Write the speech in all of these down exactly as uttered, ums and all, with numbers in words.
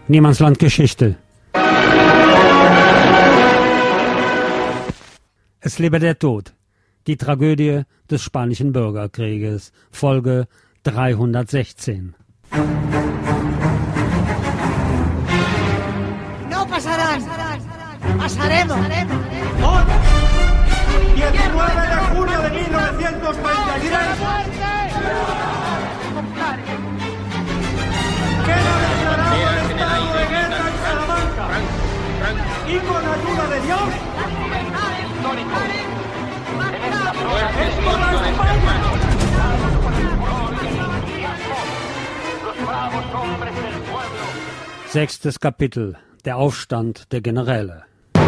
Niemandslandgeschichte. Es lebe der Tod. Die Tragödie des Spanischen Bürgerkrieges. Folge dreihundertsechzehn. No pasarán. Pasaremos. Hoy, diecinueve de junio de mil novecientos treinta y tres, queda declarado el estado de guerra en Salamanca. Y con ayuda de Dios, es por España. Sechstes Kapitel. Der Aufstand der Generäle.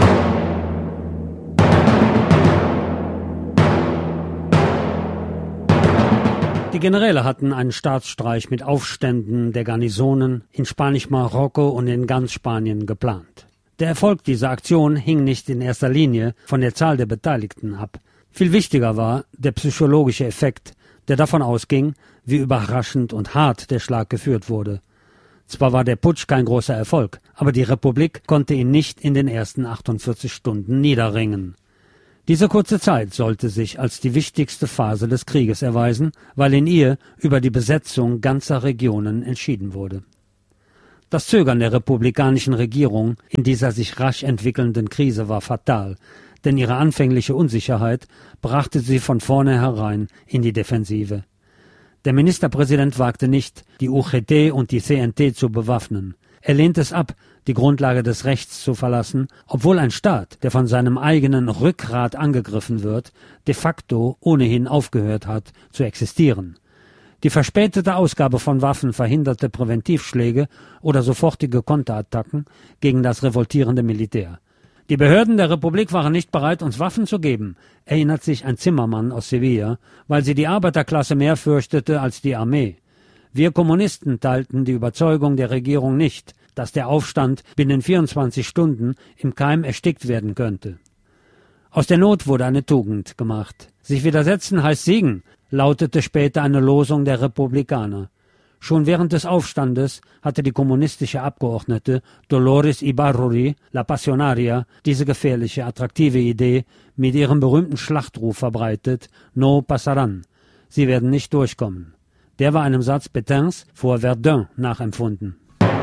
Die Generäle hatten einen Staatsstreich mit Aufständen der Garnisonen in Spanisch-Marokko und in ganz Spanien geplant. Der Erfolg dieser Aktion hing nicht in erster Linie von der Zahl der Beteiligten ab. Viel wichtiger war der psychologische Effekt, der davon ausging, wie überraschend und hart der Schlag geführt wurde. Zwar war der Putsch kein großer Erfolg, aber die Republik konnte ihn nicht in den ersten achtundvierzig Stunden niederringen. Diese kurze Zeit sollte sich als die wichtigste Phase des Krieges erweisen, weil in ihr über die Besetzung ganzer Regionen entschieden wurde. Das Zögern der republikanischen Regierung in dieser sich rasch entwickelnden Krise war fatal, denn ihre anfängliche Unsicherheit brachte sie von vornherein in die Defensive. Der Ministerpräsident wagte nicht, die U G T und die C N T zu bewaffnen. Er lehnt es ab, die Grundlage des Rechts zu verlassen, obwohl ein Staat, der von seinem eigenen Rückgrat angegriffen wird, de facto ohnehin aufgehört hat zu existieren. Die verspätete Ausgabe von Waffen verhinderte Präventivschläge oder sofortige Konterattacken gegen das revoltierende Militär. Die Behörden der Republik waren nicht bereit, uns Waffen zu geben, erinnert sich ein Zimmermann aus Sevilla, weil sie die Arbeiterklasse mehr fürchtete als die Armee. Wir Kommunisten teilten die Überzeugung der Regierung nicht, dass der Aufstand binnen vierundzwanzig Stunden im Keim erstickt werden könnte. Aus der Not wurde eine Tugend gemacht. Sich widersetzen heißt siegen, lautete später eine Losung der Republikaner. Schon während des Aufstandes hatte die kommunistische Abgeordnete Dolores Ibarruri, La Pasionaria, diese gefährliche, attraktive Idee mit ihrem berühmten Schlachtruf verbreitet: No pasarán. Sie werden nicht durchkommen. Der war einem Satz Pétains vor Verdun nachempfunden.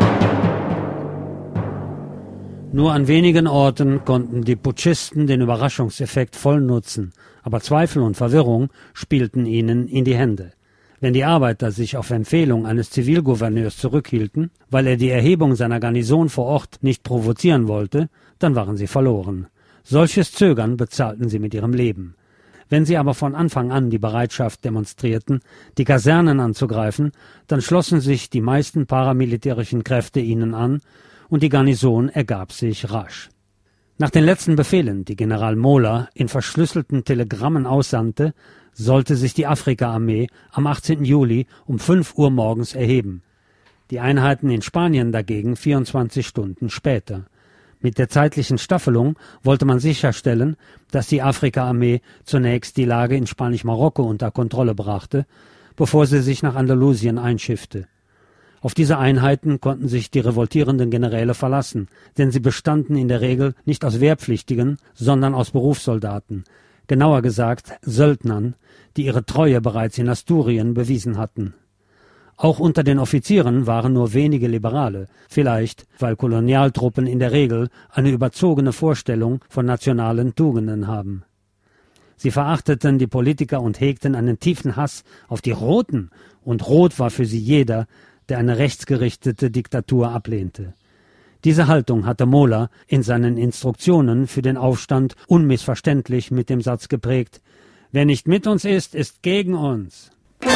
Nur an wenigen Orten konnten die Putschisten den Überraschungseffekt voll nutzen, aber Zweifel und Verwirrung spielten ihnen in die Hände. Wenn die Arbeiter sich auf Empfehlung eines Zivilgouverneurs zurückhielten, weil er die Erhebung seiner Garnison vor Ort nicht provozieren wollte, dann waren sie verloren. Solches Zögern bezahlten sie mit ihrem Leben. Wenn sie aber von Anfang an die Bereitschaft demonstrierten, die Kasernen anzugreifen, dann schlossen sich die meisten paramilitärischen Kräfte ihnen an und die Garnison ergab sich rasch. Nach den letzten Befehlen, die General Mola in verschlüsselten Telegrammen aussandte, sollte sich die Afrika-Armee am achtzehnten Juli um fünf Uhr morgens erheben. Die Einheiten in Spanien dagegen vierundzwanzig Stunden später. Mit der zeitlichen Staffelung wollte man sicherstellen, dass die Afrika-Armee zunächst die Lage in Spanisch-Marokko unter Kontrolle brachte, bevor sie sich nach Andalusien einschiffte. Auf diese Einheiten konnten sich die revoltierenden Generäle verlassen, denn sie bestanden in der Regel nicht aus Wehrpflichtigen, sondern aus Berufssoldaten, genauer gesagt Söldnern, die ihre Treue bereits in Asturien bewiesen hatten. Auch unter den Offizieren waren nur wenige Liberale, vielleicht weil Kolonialtruppen in der Regel eine überzogene Vorstellung von nationalen Tugenden haben. Sie verachteten die Politiker und hegten einen tiefen Hass auf die Roten, und rot war für sie jeder, der eine rechtsgerichtete Diktatur ablehnte. Diese Haltung hatte Mola in seinen Instruktionen für den Aufstand unmissverständlich mit dem Satz geprägt: Wer nicht mit uns ist, ist gegen uns.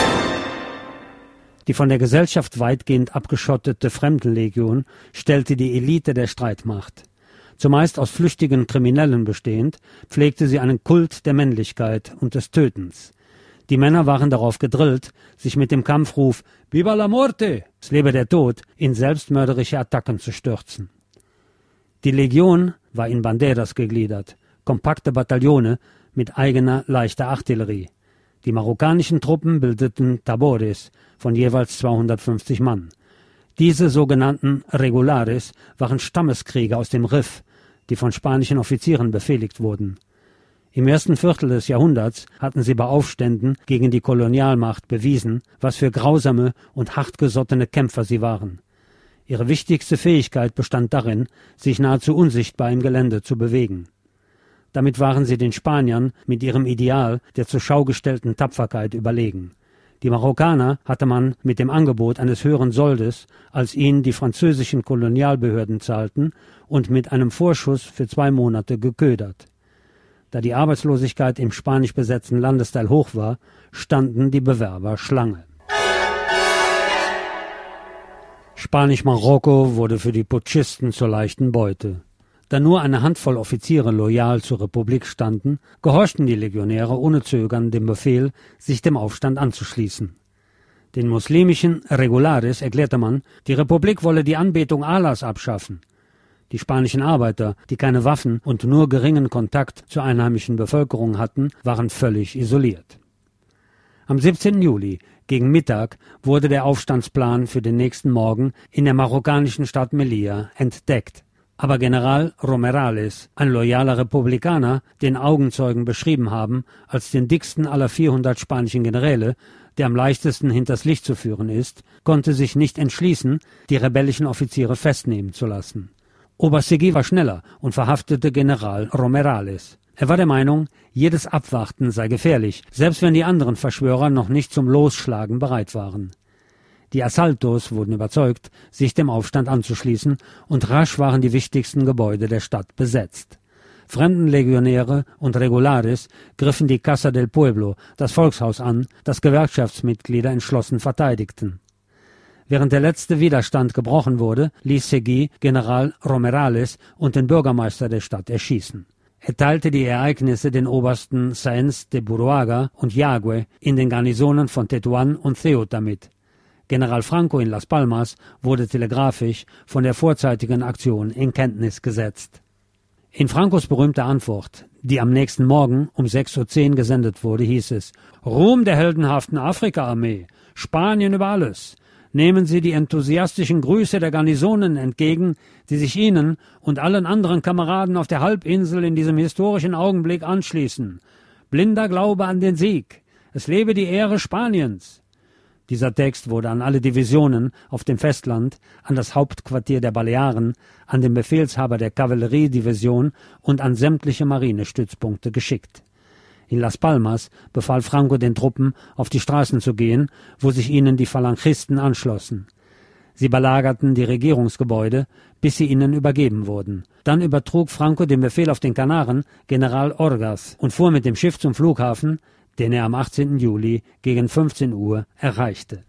Die von der Gesellschaft weitgehend abgeschottete Fremdenlegion stellte die Elite der Streitmacht. Zumeist aus flüchtigen Kriminellen bestehend, pflegte sie einen Kult der Männlichkeit und des Tötens. Die Männer waren darauf gedrillt, sich mit dem Kampfruf »Viva la Muerte«, es lebe der Tod, in selbstmörderische Attacken zu stürzen. Die Legion war in Banderas gegliedert, kompakte Bataillone mit eigener leichter Artillerie. Die marokkanischen Truppen bildeten Tabores von jeweils zweihundertfünfzig Mann. Diese sogenannten Regulares waren Stammeskrieger aus dem Rif, die von spanischen Offizieren befehligt wurden. Im ersten Viertel des Jahrhunderts hatten sie bei Aufständen gegen die Kolonialmacht bewiesen, was für grausame und hartgesottene Kämpfer sie waren. Ihre wichtigste Fähigkeit bestand darin, sich nahezu unsichtbar im Gelände zu bewegen. Damit waren sie den Spaniern mit ihrem Ideal der zur Schau gestellten Tapferkeit überlegen. Die Marokkaner hatte man mit dem Angebot eines höheren Soldes, als ihnen die französischen Kolonialbehörden zahlten, und mit einem Vorschuss für zwei Monate geködert. Da die Arbeitslosigkeit im spanisch besetzten Landesteil hoch war, standen die Bewerber Schlange. Spanisch-Marokko wurde für die Putschisten zur leichten Beute. Da nur eine Handvoll Offiziere loyal zur Republik standen, gehorchten die Legionäre ohne Zögern dem Befehl, sich dem Aufstand anzuschließen. Den muslimischen Regulares erklärte man, die Republik wolle die Anbetung Allahs abschaffen. Die spanischen Arbeiter, die keine Waffen und nur geringen Kontakt zur einheimischen Bevölkerung hatten, waren völlig isoliert. Am siebzehnten Juli, gegen Mittag, wurde der Aufstandsplan für den nächsten Morgen in der marokkanischen Stadt Melilla entdeckt. Aber General Romerales, ein loyaler Republikaner, den Augenzeugen beschrieben haben als den dicksten aller vierhundert spanischen Generäle, der am leichtesten hinters Licht zu führen ist, konnte sich nicht entschließen, die rebellischen Offiziere festnehmen zu lassen. Oberst Seguí war schneller und verhaftete General Romerales. Er war der Meinung, jedes Abwarten sei gefährlich, selbst wenn die anderen Verschwörer noch nicht zum Losschlagen bereit waren. Die Asaltos wurden überzeugt, sich dem Aufstand anzuschließen, und rasch waren die wichtigsten Gebäude der Stadt besetzt. Fremdenlegionäre und Regulares griffen die Casa del Pueblo, das Volkshaus an, das Gewerkschaftsmitglieder entschlossen verteidigten. Während der letzte Widerstand gebrochen wurde, ließ Seguí General Romerales und den Bürgermeister der Stadt erschießen. Er teilte die Ereignisse den Obersten Sáenz de Buruaga und Yagüe in den Garnisonen von Tetuán und Ceuta mit. General Franco in Las Palmas wurde telegrafisch von der vorzeitigen Aktion in Kenntnis gesetzt. In Francos berühmter Antwort, die am nächsten Morgen um sechs Uhr zehn gesendet wurde, hieß es: Ruhm der heldenhaften Afrika-Armee, Spanien über alles. Nehmen Sie die enthusiastischen Grüße der Garnisonen entgegen, die sich Ihnen und allen anderen Kameraden auf der Halbinsel in diesem historischen Augenblick anschließen. Blinder Glaube an den Sieg. Es lebe die Ehre Spaniens. Dieser Text wurde an alle Divisionen auf dem Festland, an das Hauptquartier der Balearen, an den Befehlshaber der Kavalleriedivision und an sämtliche Marinestützpunkte geschickt. In Las Palmas befahl Franco den Truppen, auf die Straßen zu gehen, wo sich ihnen die Phalangisten anschlossen. Sie belagerten die Regierungsgebäude, bis sie ihnen übergeben wurden. Dann übertrug Franco den Befehl auf den Kanaren General Orgaz und fuhr mit dem Schiff zum Flughafen, den er am achtzehnten Juli gegen fünfzehn Uhr erreichte.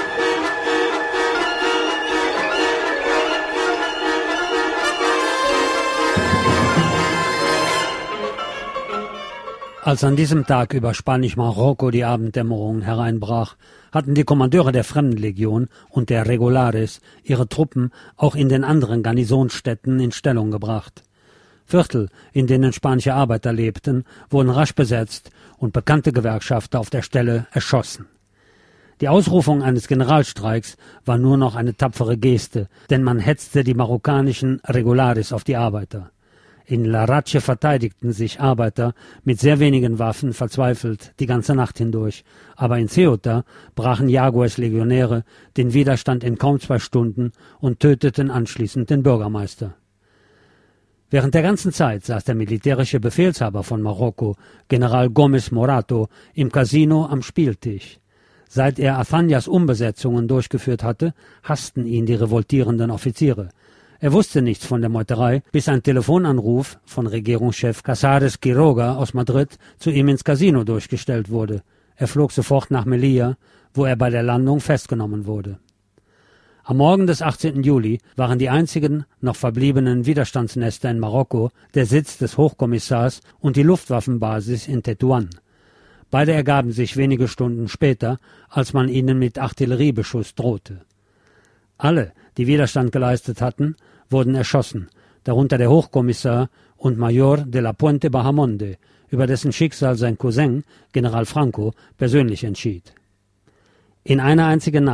Als an diesem Tag über Spanisch-Marokko die Abenddämmerung hereinbrach, hatten die Kommandeure der Fremdenlegion und der Regulares ihre Truppen auch in den anderen Garnisonsstädten in Stellung gebracht. Viertel, in denen spanische Arbeiter lebten, wurden rasch besetzt und bekannte Gewerkschafter auf der Stelle erschossen. Die Ausrufung eines Generalstreiks war nur noch eine tapfere Geste, denn man hetzte die marokkanischen Regulares auf die Arbeiter. In Larache verteidigten sich Arbeiter mit sehr wenigen Waffen verzweifelt die ganze Nacht hindurch, aber in Ceuta brachen Yagües Legionäre den Widerstand in kaum zwei Stunden und töteten anschließend den Bürgermeister. Während der ganzen Zeit saß der militärische Befehlshaber von Marokko, General Gómez Morato, im Casino am Spieltisch. Seit er Azañas Umbesetzungen durchgeführt hatte, hassten ihn die revoltierenden Offiziere. Er wusste nichts von der Meuterei, bis ein Telefonanruf von Regierungschef Casares Quiroga aus Madrid zu ihm ins Casino durchgestellt wurde. Er flog sofort nach Melilla, wo er bei der Landung festgenommen wurde. Am Morgen des achtzehnten Juli waren die einzigen noch verbliebenen Widerstandsnester in Marokko der Sitz des Hochkommissars und die Luftwaffenbasis in Tetuán. Beide ergaben sich wenige Stunden später, als man ihnen mit Artilleriebeschuss drohte. Alle, die Widerstand geleistet hatten, wurden erschossen, darunter der Hochkommissar und Major de la Puente Bahamonde, über dessen Schicksal sein Cousin, General Franco, persönlich entschied. In einer einzigen Nacht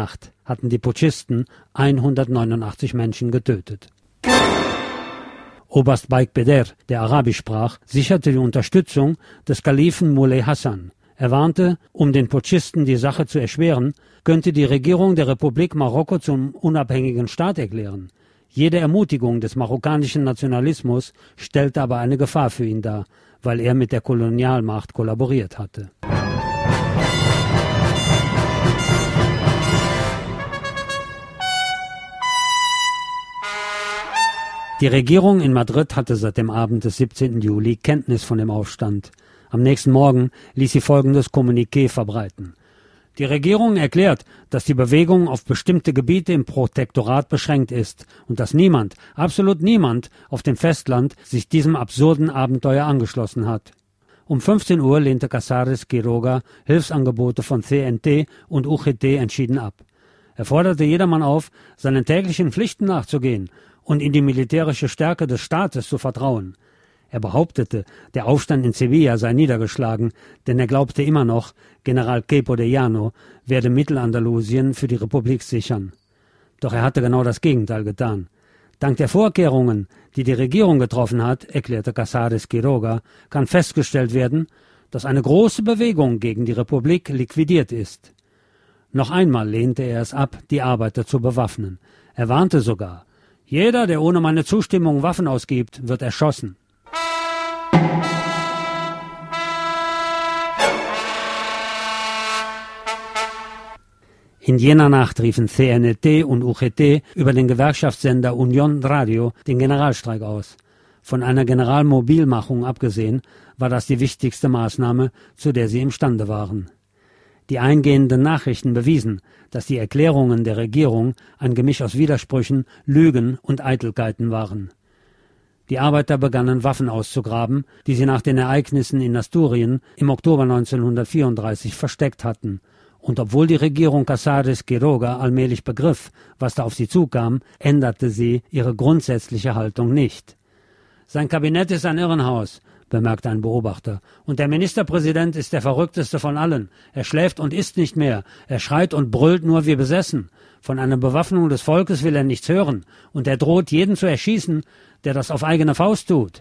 hatten die Putschisten hundertneunundachtzig Menschen getötet. Oberst Baik Beder, der Arabisch sprach, sicherte die Unterstützung des Kalifen Muley Hassan. Er warnte, um den Putschisten die Sache zu erschweren, könnte die Regierung der Republik Marokko zum unabhängigen Staat erklären. Jede Ermutigung des marokkanischen Nationalismus stellte aber eine Gefahr für ihn dar, weil er mit der Kolonialmacht kollaboriert hatte. Die Regierung in Madrid hatte seit dem Abend des siebzehnten Juli Kenntnis von dem Aufstand. Am nächsten Morgen ließ sie folgendes Kommuniqué verbreiten. Die Regierung erklärt, dass die Bewegung auf bestimmte Gebiete im Protektorat beschränkt ist und dass niemand, absolut niemand, auf dem Festland sich diesem absurden Abenteuer angeschlossen hat. Um fünfzehn Uhr lehnte Casares Quiroga Hilfsangebote von C N T und U G T entschieden ab. Er forderte jedermann auf, seinen täglichen Pflichten nachzugehen und in die militärische Stärke des Staates zu vertrauen. Er behauptete, der Aufstand in Sevilla sei niedergeschlagen, denn er glaubte immer noch, General Queipo de Llano werde Mittelandalusien für die Republik sichern. Doch er hatte genau das Gegenteil getan. Dank der Vorkehrungen, die die Regierung getroffen hat, erklärte Casares Quiroga, kann festgestellt werden, dass eine große Bewegung gegen die Republik liquidiert ist. Noch einmal lehnte er es ab, die Arbeiter zu bewaffnen. Er warnte sogar, jeder, der ohne meine Zustimmung Waffen ausgibt, wird erschossen. In jener Nacht riefen C N T und U G T über den Gewerkschaftssender Unión Radio den Generalstreik aus. Von einer Generalmobilmachung abgesehen, war das die wichtigste Maßnahme, zu der sie imstande waren. Die eingehenden Nachrichten bewiesen, dass die Erklärungen der Regierung ein Gemisch aus Widersprüchen, Lügen und Eitelkeiten waren. Die Arbeiter begannen Waffen auszugraben, die sie nach den Ereignissen in Asturien im Oktober neunzehnhundertvierunddreißig versteckt hatten. Und obwohl die Regierung Casares Quiroga allmählich begriff, was da auf sie zukam, änderte sie ihre grundsätzliche Haltung nicht. Sein Kabinett ist ein Irrenhaus, bemerkte ein Beobachter, und der Ministerpräsident ist der verrückteste von allen. Er schläft und isst nicht mehr, er schreit und brüllt nur wie besessen. Von einer Bewaffnung des Volkes will er nichts hören, und er droht, jeden zu erschießen, der das auf eigene Faust tut.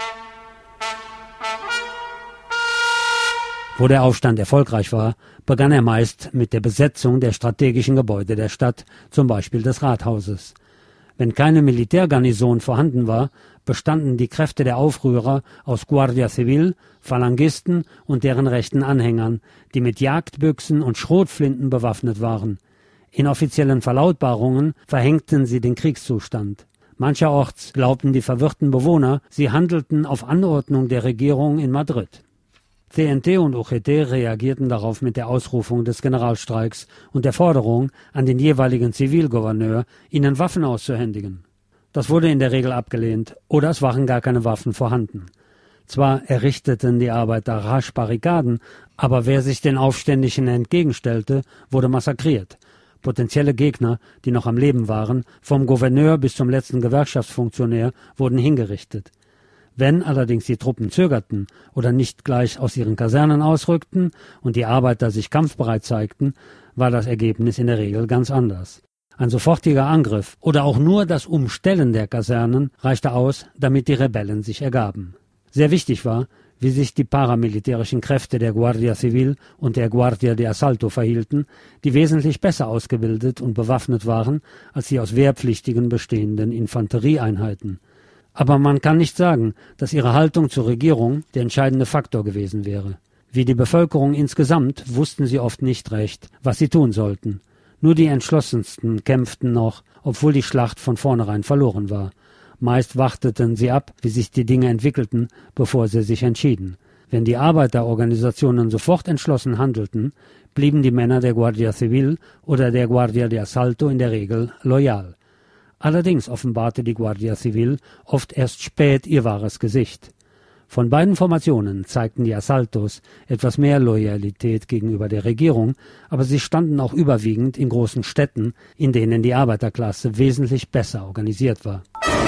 Wo der Aufstand erfolgreich war, begann er meist mit der Besetzung der strategischen Gebäude der Stadt, zum Beispiel des Rathauses. Wenn keine Militärgarnison vorhanden war, bestanden die Kräfte der Aufrührer aus Guardia Civil, Phalangisten und deren rechten Anhängern, die mit Jagdbüchsen und Schrotflinten bewaffnet waren. In offiziellen Verlautbarungen verhängten sie den Kriegszustand. Mancherorts glaubten die verwirrten Bewohner, sie handelten auf Anordnung der Regierung in Madrid. C N T und U G T reagierten darauf mit der Ausrufung des Generalstreiks und der Forderung an den jeweiligen Zivilgouverneur, ihnen Waffen auszuhändigen. Das wurde in der Regel abgelehnt, oder es waren gar keine Waffen vorhanden. Zwar errichteten die Arbeiter rasch Barrikaden, aber wer sich den Aufständischen entgegenstellte, wurde massakriert. Potenzielle Gegner, die noch am Leben waren, vom Gouverneur bis zum letzten Gewerkschaftsfunktionär, wurden hingerichtet. Wenn allerdings die Truppen zögerten oder nicht gleich aus ihren Kasernen ausrückten und die Arbeiter sich kampfbereit zeigten, war das Ergebnis in der Regel ganz anders. Ein sofortiger Angriff oder auch nur das Umstellen der Kasernen reichte aus, damit die Rebellen sich ergaben. Sehr wichtig war, wie sich die paramilitärischen Kräfte der Guardia Civil und der Guardia de Asalto verhielten, die wesentlich besser ausgebildet und bewaffnet waren als die aus Wehrpflichtigen bestehenden Infanterieeinheiten. Aber man kann nicht sagen, dass ihre Haltung zur Regierung der entscheidende Faktor gewesen wäre. Wie die Bevölkerung insgesamt wussten sie oft nicht recht, was sie tun sollten. Nur die Entschlossensten kämpften noch, obwohl die Schlacht von vornherein verloren war. Meist warteten sie ab, wie sich die Dinge entwickelten, bevor sie sich entschieden. Wenn die Arbeiterorganisationen sofort entschlossen handelten, blieben die Männer der Guardia Civil oder der Guardia de Asalto in der Regel loyal. Allerdings offenbarte die Guardia Civil oft erst spät ihr wahres Gesicht. Von beiden Formationen zeigten die Asaltos etwas mehr Loyalität gegenüber der Regierung, aber sie standen auch überwiegend in großen Städten, in denen die Arbeiterklasse wesentlich besser organisiert war.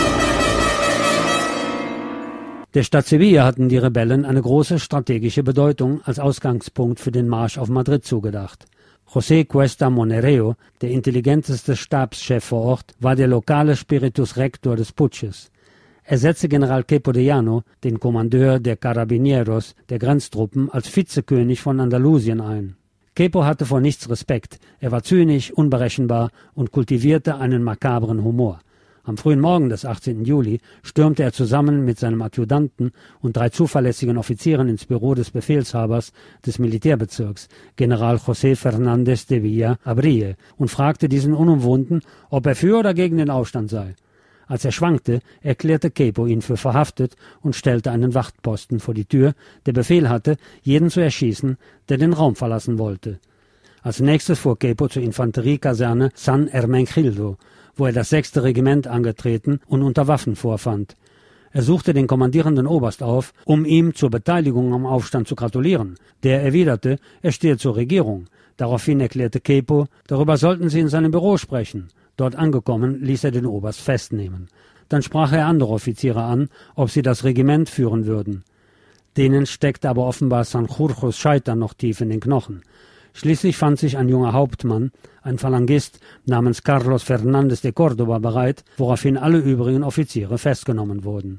Der Stadt Sevilla hatten die Rebellen eine große strategische Bedeutung als Ausgangspunkt für den Marsch auf Madrid zugedacht. José Cuesta Monereo, der intelligenteste Stabschef vor Ort, war der lokale Spiritus Rector des Putsches. Er setzte General Queipo de Llano, den Kommandeur der Carabineros, der Grenztruppen, als Vizekönig von Andalusien ein. Queipo hatte vor nichts Respekt, er war zynisch, unberechenbar und kultivierte einen makabren Humor. Am frühen Morgen des achtzehnten Juli stürmte er zusammen mit seinem Adjutanten und drei zuverlässigen Offizieren ins Büro des Befehlshabers des Militärbezirks, General José Fernández de Villa Abrille, und fragte diesen Unumwunden, ob er für oder gegen den Aufstand sei. Als er schwankte, erklärte Queipo ihn für verhaftet und stellte einen Wachtposten vor die Tür, der Befehl hatte, jeden zu erschießen, der den Raum verlassen wollte. Als nächstes fuhr Queipo zur Infanteriekaserne San Hermenegildo, wo er das sechste Regiment angetreten und unter Waffen vorfand. Er suchte den kommandierenden Oberst auf, um ihm zur Beteiligung am Aufstand zu gratulieren. Der erwiderte, er stehe zur Regierung. Daraufhin erklärte Queipo, darüber sollten sie in seinem Büro sprechen. Dort angekommen, ließ er den Oberst festnehmen. Dann sprach er andere Offiziere an, ob sie das Regiment führen würden. Denen steckte aber offenbar Sanjurjos Scheitern noch tief in den Knochen. Schließlich fand sich ein junger Hauptmann, ein Phalangist namens Carlos Fernández de Córdoba bereit, woraufhin alle übrigen Offiziere festgenommen wurden.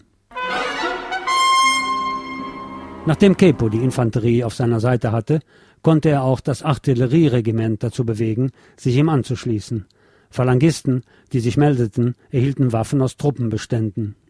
Nachdem Queipo die Infanterie auf seiner Seite hatte, konnte er auch das Artillerieregiment dazu bewegen, sich ihm anzuschließen. Phalangisten, die sich meldeten, erhielten Waffen aus Truppenbeständen.